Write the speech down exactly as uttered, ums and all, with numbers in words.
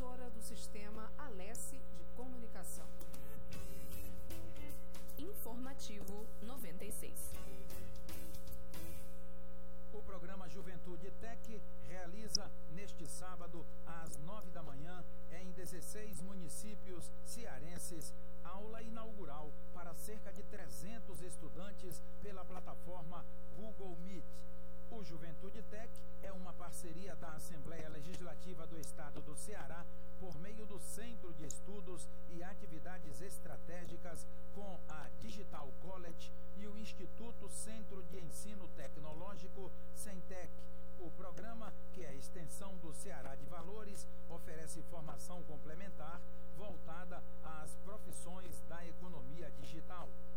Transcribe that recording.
emissora do Sistema Alesse de Comunicação. Informativo noventa e seis. O programa Juventude Tech realiza neste sábado, às nove da manhã, em dezesseis municípios cearenses, aula inaugural para cerca de trezentos estudantes pela plataforma Google Meet. O Juventude Tech é uma parceria da Assembleia Legislativa do Estado do Ceará por meio do Centro de Estudos e Atividades Estratégicas com a Digital College e o Instituto Centro de Ensino Tecnológico Centec. O programa, que é a extensão do Ceará de Valores, oferece formação complementar voltada às profissões da economia digital.